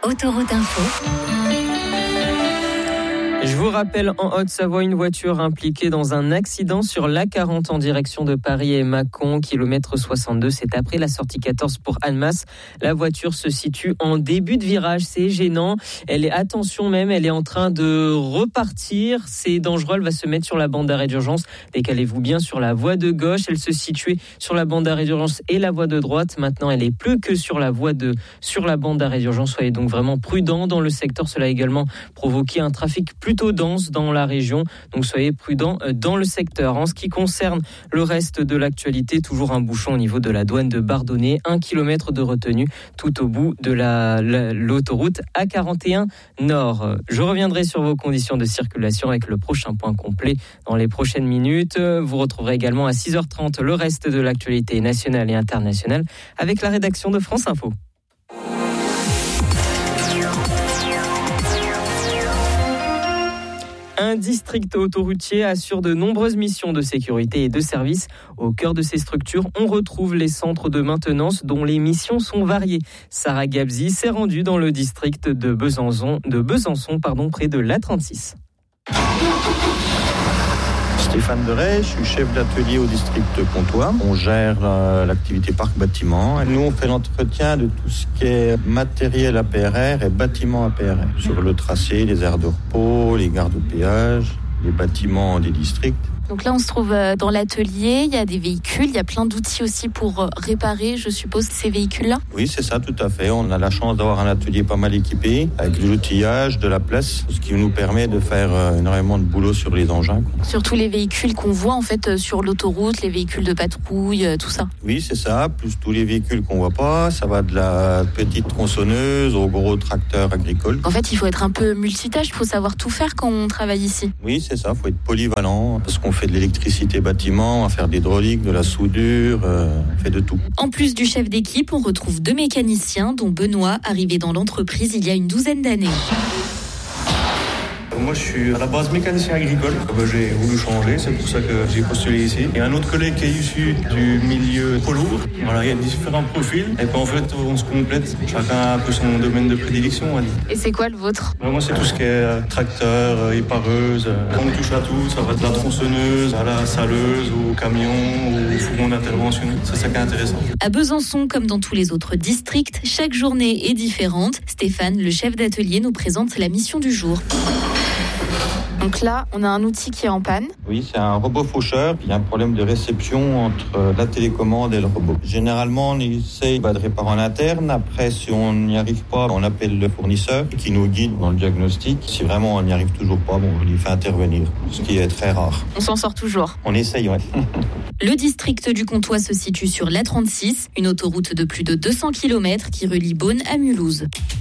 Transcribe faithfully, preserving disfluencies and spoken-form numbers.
Autoroute Info. Je vous rappelle, en Haute-Savoie, une voiture impliquée dans un accident sur l'A quarante en direction de Paris et Mâcon, kilomètre soixante-deux. C'est après la sortie quatorze pour Annemasse. La voiture se situe en début de virage. C'est gênant. Elle est, attention même, elle est en train de repartir. C'est dangereux. Elle va se mettre sur la bande d'arrêt d'urgence. Décalez-vous bien sur la voie de gauche. Elle se situait sur la bande d'arrêt d'urgence et la voie de droite. Maintenant, elle est plus que sur la voie de, sur la bande d'arrêt d'urgence. Soyez donc vraiment prudents dans le secteur. Cela a également provoqué un trafic plutôt dense dans la région, donc soyez prudents dans le secteur. En ce qui concerne le reste de l'actualité, toujours un bouchon au niveau de la douane de Bardonnay, un kilomètre de retenue tout au bout de la, la, l'autoroute A quarante et un Nord. Je reviendrai sur vos conditions de circulation avec le prochain point complet dans les prochaines minutes. Vous retrouverez également à six heures trente le reste de l'actualité nationale et internationale avec la rédaction de France Info. Un district autoroutier assure de nombreuses missions de sécurité et de service. Au cœur de ces structures, on retrouve les centres de maintenance dont les missions sont variées. Sarah Gabzi s'est rendue dans le district de Besançon, de Besançon pardon, près de l'A trente-six. Stéphane Deray, je suis chef d'atelier au district Pontoise. On gère euh, l'activité parc-bâtiment. Nous, on fait l'entretien de tout ce qui est matériel A P R R et bâtiment A P R R. Sur le tracé, les aires de repos, les gares de péage, les bâtiments des districts. Donc là, on se trouve dans l'atelier, il y a des véhicules, il y a plein d'outils aussi pour réparer, je suppose, ces véhicules-là. Oui, c'est ça, tout à fait. On a la chance d'avoir un atelier pas mal équipé, avec de l'outillage, de la place, ce qui nous permet de faire énormément de boulot sur les engins. Surtout les véhicules qu'on voit en fait sur l'autoroute, les véhicules de patrouille, tout ça. Oui, c'est ça, plus tous les véhicules qu'on voit pas. Ça va de la petite tronçonneuse au gros tracteur agricole. En fait, il faut être un peu multitâche, il faut savoir tout faire quand on travaille ici. Oui, c'est ça, il faut être polyvalent, parce qu'on fait de l'électricité bâtiment, on va faire de l'hydraulique, de la soudure, euh, on fait de tout. En plus du chef d'équipe, on retrouve deux mécaniciens, dont Benoît, arrivé dans l'entreprise il y a une douzaine d'années. Moi, je suis à la base mécanicien agricole. J'ai voulu changer, c'est pour ça que j'ai postulé ici. Il y a un autre collègue qui est issu du milieu poids lourd. Voilà, il y a différents profils. Et puis en fait, on se complète. Chacun a un peu son domaine de prédilection, on va dire. Et c'est quoi le vôtre ? Moi, c'est tout ce qui est tracteur, épareuse. On touche à tout. Ça va de la tronçonneuse à la saleuse, au camion, au fourgon d'intervention. C'est ça qui est intéressant. À Besançon, comme dans tous les autres districts, chaque journée est différente. Stéphane, le chef d'atelier, nous présente la mission du jour. Donc là, on a un outil qui est en panne. Oui, c'est un robot faucheur. Il y a un problème de réception entre la télécommande et le robot. Généralement, on essaye de réparer en interne. Après, si on n'y arrive pas, on appelle le fournisseur qui nous guide dans le diagnostic. Si vraiment on n'y arrive toujours pas, bon, on lui fait intervenir, ce qui est très rare. On s'en sort toujours. On essaye, ouais. Le district du Comtois se situe sur l'A trente-six, une autoroute de plus de deux cents kilomètres qui relie Beaune à Mulhouse.